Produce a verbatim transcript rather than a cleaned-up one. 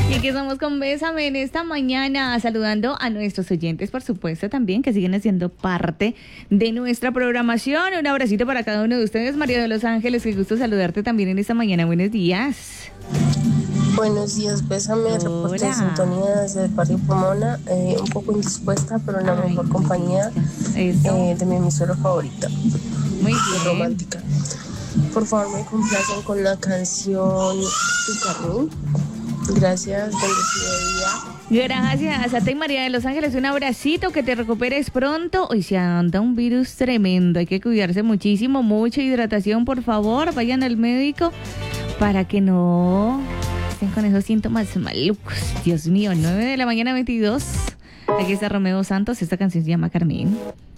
Y aquí estamos con Bésame en esta mañana, saludando a nuestros oyentes, por supuesto, también, que siguen haciendo parte de nuestra programación. Un abracito para cada uno de ustedes. María de los Ángeles, qué gusto saludarte también en esta mañana. Buenos días. Buenos días, Bésame, reporte de sintonía desde el barrio Pomona, eh, un poco indispuesta, pero en la Ay, mejor compañía eh, de mi emisora favorita. Muy bien. Romántica. Por favor, me complacen con la canción Tucarrón. Gracias, bendecido día. Gracias a ti, María de los Ángeles. Un abracito, que te recuperes pronto. Hoy se anda un virus tremendo. Hay que cuidarse muchísimo, mucha hidratación, por favor. Vayan al médico para que no estén con esos síntomas malucos. Dios mío, nueve de la mañana, veintidós. Aquí está Romeo Santos. Esta canción se llama Carmen.